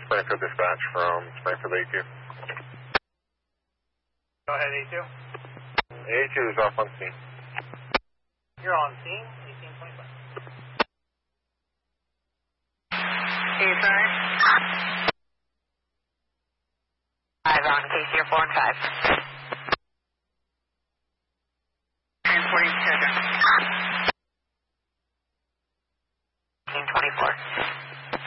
Springfield dispatch from Springfield A2. Go ahead, A2. A2 is off on scene. You're on scene, 1825. A5. 5 on case here, 4 and 5. Transporting children. 1824.